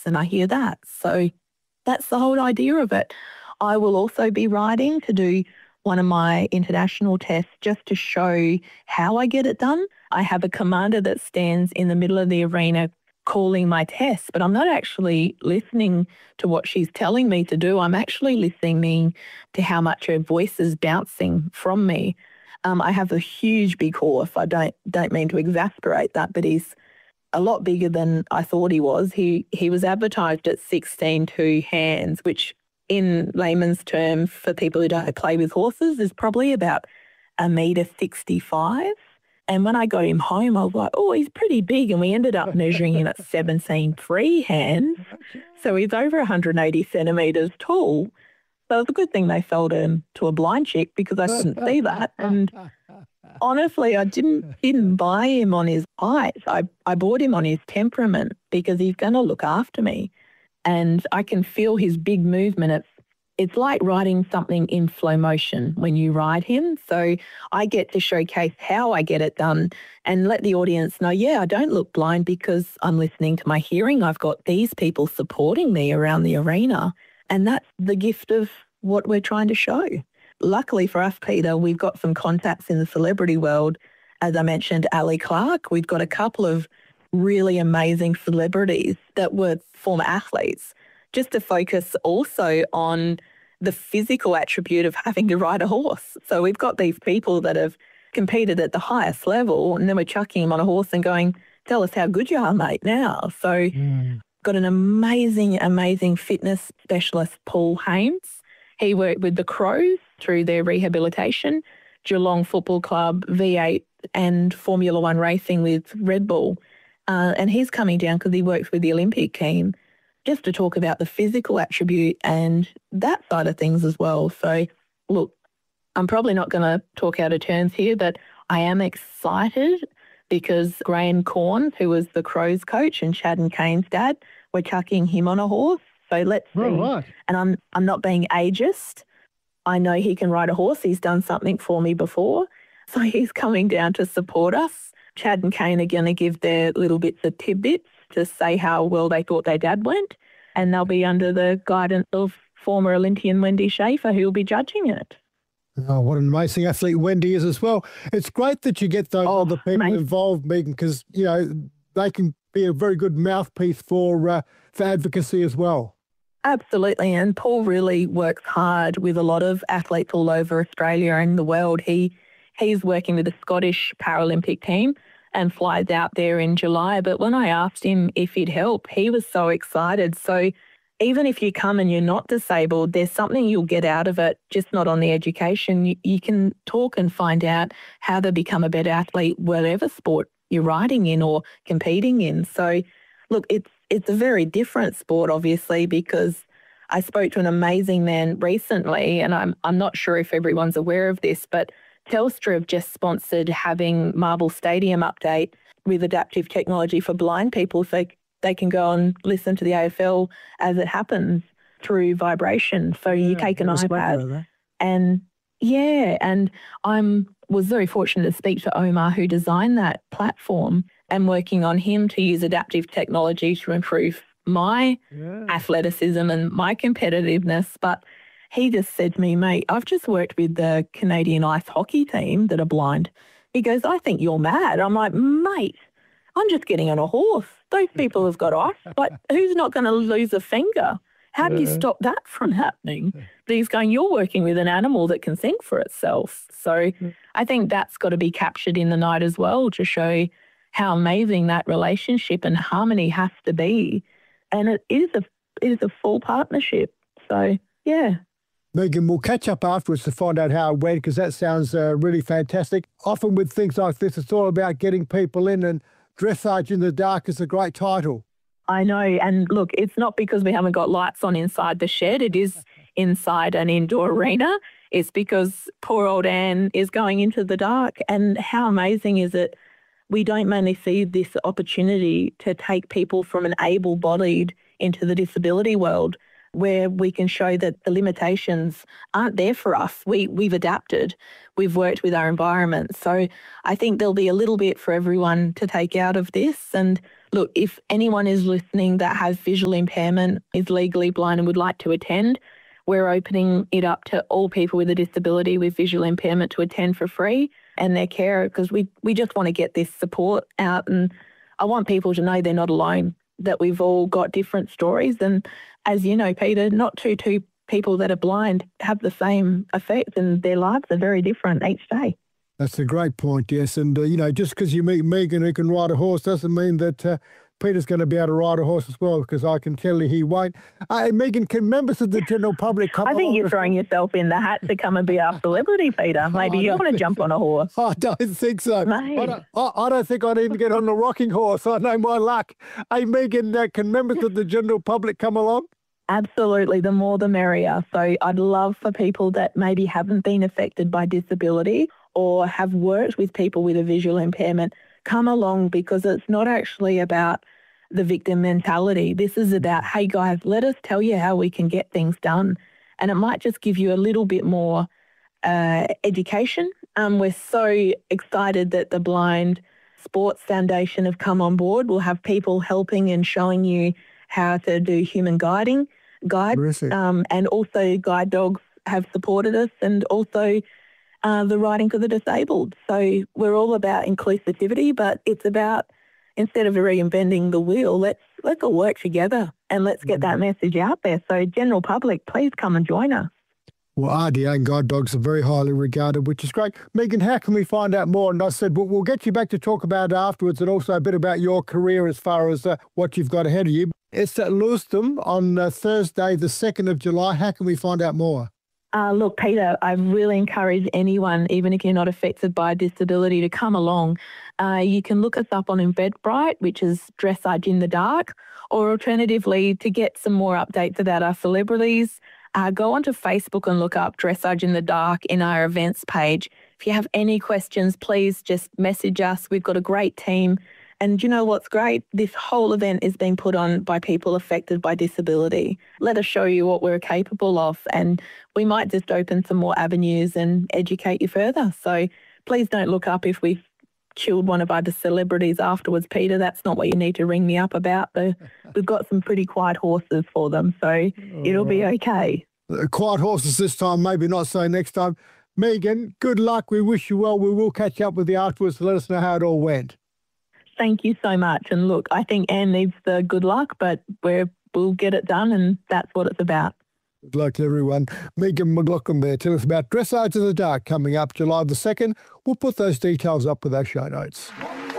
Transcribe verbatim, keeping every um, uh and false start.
and I hear that. So that's the whole idea of it. I will also be riding to do one of my international tests just to show how I get it done. I have a commander that stands in the middle of the arena calling my tests, but I'm not actually listening to what she's telling me to do. I'm actually listening to how much her voice is bouncing from me. Um, I have a huge big horse. I don't don't mean to exasperate that, but he's a lot bigger than I thought he was. He he was advertised at sixteen two hands, which in layman's terms for people who don't play with horses is probably about a metre sixty-five. And when I got him home, I was like, oh, he's pretty big. And we ended up measuring him at seventeen three hands. So he's over one hundred eighty centimetres tall. So it's a good thing they sold him to a blind chick because I couldn't see that. And honestly, I didn't didn't buy him on his height. I, I bought him on his temperament because he's going to look after me. And I can feel his big movement. It's, it's like riding something in slow motion when you ride him. So I get to showcase how I get it done and let the audience know, yeah, I don't look blind because I'm listening to my hearing. I've got these people supporting me around the arena. And that's the gift of what we're trying to show. Luckily for us, Peter, we've got some contacts in the celebrity world. As I mentioned, Ali Clark, we've got a couple of really amazing celebrities that were former athletes, just to focus also on the physical attribute of having to ride a horse. So we've got these people that have competed at the highest level, and then we're chucking them on a horse and going, tell us how good you are, mate, now. So mm. got an amazing, amazing fitness specialist, Paul Hames. He worked with the Crows through their rehabilitation, Geelong Football Club, V eight and Formula One racing with Red Bull. Uh, and he's coming down because he works with the Olympic team just to talk about the physical attribute and that side of things as well. So, look, I'm probably not going to talk out of turns here, but I am excited because Graham Corn, who was the Crows coach, and Chad and Kane's dad, we're chucking him on a horse. So let's see. Oh, right. And I'm I'm not being ageist. I know he can ride a horse. He's done something for me before. So he's coming down to support us. Chad and Kane are going to give their little bits of tidbits to say how well they thought their dad went. And they'll be under the guidance of former Olympian Wendy Schaefer, who will be judging it. Oh, what an amazing athlete Wendy is as well. It's great that you get those oh, other people mate. involved, Megan, because, you know, they can be a very good mouthpiece for uh, for advocacy as well. Absolutely. And Paul really works hard with a lot of athletes all over Australia and the world. He He's working with the Scottish Paralympic team and flies out there in July. But when I asked him if he'd help, he was so excited. So even if you come and you're not disabled, there's something you'll get out of it, just not on the education. You, you can talk and find out how to become a better athlete, whatever sport you're riding in or competing in. So look, it's it's a very different sport, obviously, because I spoke to an amazing man recently, and I'm I'm not sure if everyone's aware of this, but Telstra have just sponsored having Marvel Stadium update with adaptive technology for blind people so they can go and listen to the A F L as it happens through vibration. So yeah, you take an iPad and yeah, and I'm was very fortunate to speak to Omar, who designed that platform, and working on him to use adaptive technology to improve my yeah. athleticism and my competitiveness. But he just said to me, mate, I've just worked with the Canadian ice hockey team that are blind. He goes, I think you're mad. I'm like, mate, I'm just getting on a horse. Those people have got ice. Like, who's not going to lose a finger? How do you stop that from happening? But he's going, you're working with an animal that can think for itself. So I think that's got to be captured in the night as well to show how amazing that relationship and harmony has to be. And it is a, it is a full partnership. So, yeah. Megan, we'll catch up afterwards to find out how it went, because that sounds uh, really fantastic. Often with things like this, it's all about getting people in, and Dressage in the Dark is a great title. I know. And look, it's not because we haven't got lights on inside the shed. It is inside an indoor arena. It's because poor old Anne is going into the dark. And how amazing is it? We don't mainly see this opportunity to take people from an able-bodied into the disability world, where we can show that the limitations aren't there for us. We, we've adapted. We've worked with our environment. So I think there'll be a little bit for everyone to take out of this. And look, if anyone is listening that has visual impairment, is legally blind and would like to attend, we're opening it up to all people with a disability with visual impairment to attend for free, and their carer, because we, we just want to get this support out. And I want people to know they're not alone, that we've all got different stories. And as you know, Peter, not two, two people that are blind have the same effect, and their lives are very different each day. That's a great point, yes. And, uh, you know, just because you meet Megan who can ride a horse doesn't mean that uh, Peter's going to be able to ride a horse as well, because I can tell you he won't. Uh, Megan, can members of the general public come I think you're with... throwing yourself in the hat to come and be our celebrity, Peter. Maybe oh, you want to jump on a horse. I don't think so. I don't, I, I don't think I'd even get on the rocking horse. I know my luck. Hey, Megan, uh, can members of the general public come along? Absolutely. The more the merrier. So I'd love for people that maybe haven't been affected by disability or have worked with people with a visual impairment, come along, because it's not actually about the victim mentality. This is about, hey guys, let us tell you how we can get things done. And it might just give you a little bit more uh, education. Um, we're so excited that the Blind Sports Foundation have come on board. We'll have people helping and showing you how to do human guiding, guide, um, and also guide dogs have supported us, and also uh, the riding for the disabled. So we're all about inclusivity, but it's about, instead of reinventing the wheel, let's let's all work together and let's get that message out there. So general public, please come and join us. Well, R D A and guide dogs are very highly regarded, which is great. Megan, how can we find out more? And I said, well, we'll get you back to talk about it afterwards, and also a bit about your career as far as uh, what you've got ahead of you. It's at Lewiston on uh, Thursday, the second of July. How can we find out more? Uh, look, Peter, I really encourage anyone, even if you're not affected by a disability, to come along. Uh, you can look us up on Eventbrite, which is Dressage in the Dark, or alternatively, to get some more updates about our celebrities, uh, go onto Facebook and look up Dressage in the Dark in our events page. If you have any questions, please just message us. We've got a great team. And you know what's great? This whole event is being put on by people affected by disability. Let us show you what we're capable of, and we might just open some more avenues and educate you further. So please don't look up if we've killed one of our celebrities afterwards, Peter. That's not what you need to ring me up about. We've got some pretty quiet horses for them, so it'll be okay. Uh, quiet horses this time, maybe not so next time. Megan, good luck. We wish you well. We will catch up with you afterwards to let us know how it all went. Thank you so much. And look, I think Anne needs the good luck, but we're, we'll get it done, and that's what it's about. Good luck to everyone. Megan McLaughlin there. Tell us about Dressage in the Dark coming up July the second. We'll put those details up with our show notes.